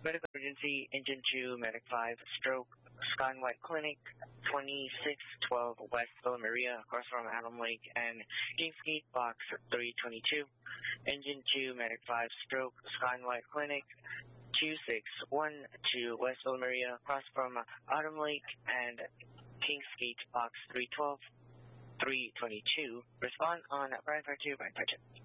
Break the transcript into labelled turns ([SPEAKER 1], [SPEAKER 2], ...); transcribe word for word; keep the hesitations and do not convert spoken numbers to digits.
[SPEAKER 1] Medical emergency, engine two, medic five, stroke, Skyway Clinic, twenty-six twelve West Villa Maria, across from Adam Lake and Kingsgate, box three twenty-two. Engine two, medic five, stroke, Skyway Clinic, two six one two West Villa Maria, across from Adam Lake and Kingsgate, box three twelve, three twenty-two. Respond on Brian Part two, Brian Part two.